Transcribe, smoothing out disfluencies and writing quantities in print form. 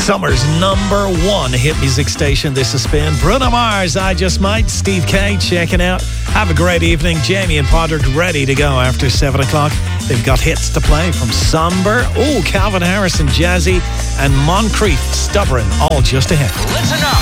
Summer's number one hit music station. This is Spin. Bruno Mars, I Just Might. Steve K checking out. Have a great evening. Jamie and Podrick ready to go after 7 o'clock. They've got hits to play from Somber, Calvin Harris and Jazzy, and Moncrief, Stubborn, all just ahead. Listen up.